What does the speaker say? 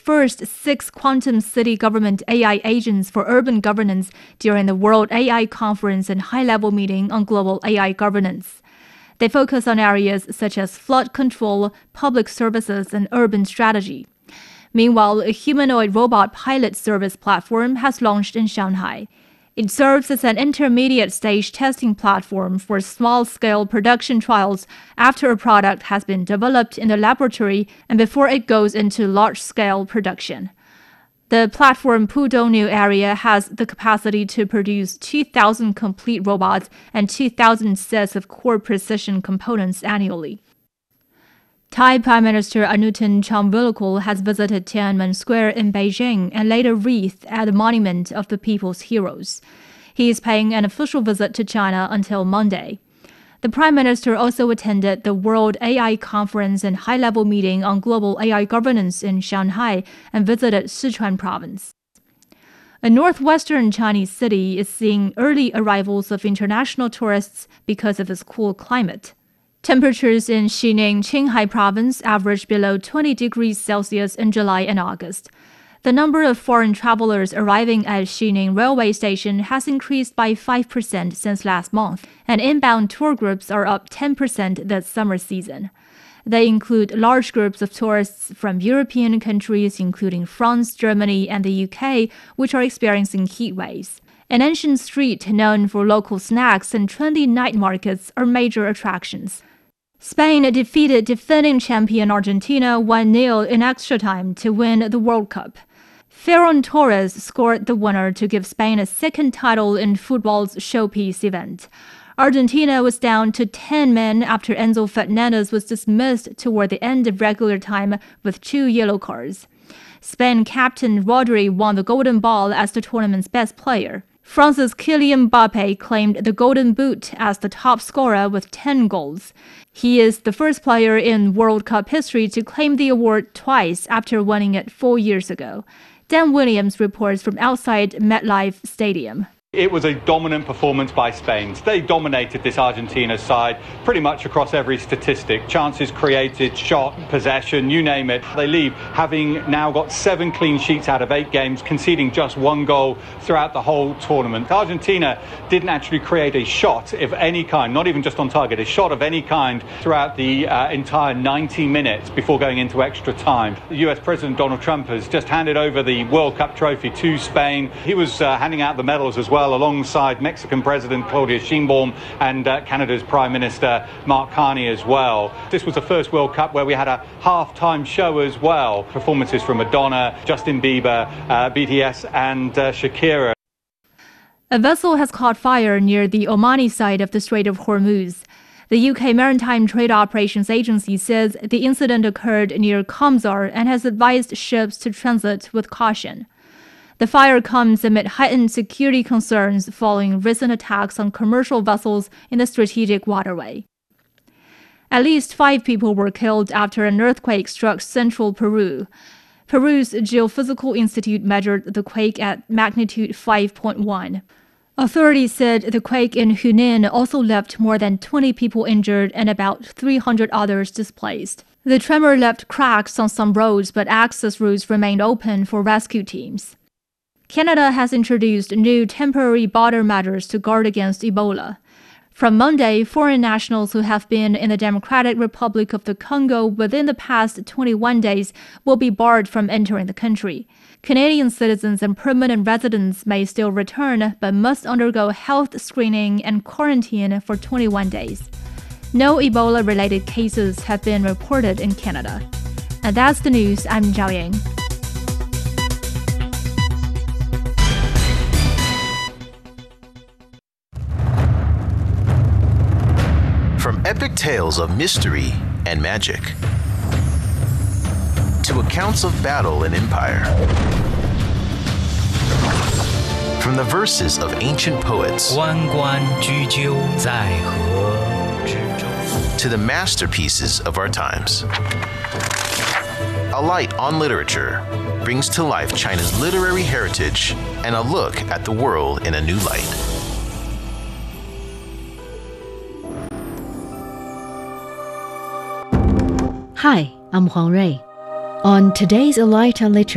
first 6 quantum city government AI agents for urban governance during the World AI Conference and high-level meeting on global AI governance. They focus on areas such as flood control, public services, and urban strategy. Meanwhile, a humanoid robot pilot service platform has launched in Shanghai. It serves as an intermediate-stage testing platform for small-scale production trials after a product has been developed in the laboratory and before it goes into large-scale production. The platform Pudong area has the capacity to produce 2,000 complete robots and 2,000 sets of core precision components annually. Thai Prime Minister Anutin Charnvirakul has visited Tiananmen Square in Beijing and laid a wreath at the Monument of the People's Heroes. He is paying an official visit to China until Monday. The Prime Minister also attended the World AI Conference and high-level meeting on global AI governance in Shanghai and visited Sichuan province. A northwestern Chinese city is seeing early arrivals of international tourists because of its cool climate. Temperatures in Xining, Qinghai province averaged below 20 degrees Celsius in July and August. The number of foreign travelers arriving at Xining railway station has increased by 5% since last month, and inbound tour groups are up 10% this summer season. They include large groups of tourists from European countries including France, Germany, and the UK, which are experiencing heat waves. An ancient street known for local snacks and trendy night markets are major attractions. Spain defeated defending champion Argentina 1-0 in extra time to win the World Cup. Ferran Torres scored the winner to give Spain a second title in football's showpiece event. Argentina was down to 10 men after Enzo Fernandez was dismissed toward the end of regular time with 2 yellow cards. Spain captain Rodri won the Golden Ball as the tournament's best player. France's Kylian Mbappé claimed the Golden Boot as the top scorer with 10 goals. He is the first player in World Cup history to claim the award twice after winning it 4 years ago. Dan Williams reports from outside MetLife Stadium. It was a dominant performance by Spain. They dominated this Argentina side pretty much across every statistic. Chances created, shot, possession, you name it. They leave having now got 7 clean sheets out of 8 games, conceding just 1 goal throughout the whole tournament. Argentina didn't actually create a shot of any kind, not even just on target, a shot of any kind throughout the entire 90 minutes before going into extra time. The US President Donald Trump has just handed over the World Cup trophy to Spain. He was handing out the medals as well, alongside Mexican President Claudia Sheinbaum and Canada's Prime Minister Mark Carney as well. This was the first World Cup where we had a half-time show as well. Performances from Madonna, Justin Bieber, BTS and Shakira. A vessel has caught fire near the Omani side of the Strait of Hormuz. The UK Maritime Trade Operations Agency says the incident occurred near Khamsar and has advised ships to transit with caution. The fire comes amid heightened security concerns following recent attacks on commercial vessels in the strategic waterway. At least 5 people were killed after an earthquake struck central Peru. Peru's Geophysical Institute measured the quake at magnitude 5.1. Authorities said the quake in Hunan also left more than 20 people injured and about 300 others displaced. The tremor left cracks on some roads, but access routes remained open for rescue teams. Canada has introduced new temporary border measures to guard against Ebola. From Monday, foreign nationals who have been in the Democratic Republic of the Congo within the past 21 days will be barred from entering the country. Canadian citizens and permanent residents may still return, but must undergo health screening and quarantine for 21 days. No Ebola-related cases have been reported in Canada. And that's the news. I'm Zhao Yang. From epic tales of mystery and magic to accounts of battle and empire, from the verses of ancient poets 弯关雎鸠，在河之洲 to the masterpieces of our times. A Light on Literature brings to life China's literary heritage and a look at the world in a new light. Hi, I'm Huang Rui. On today's A Light on Literature,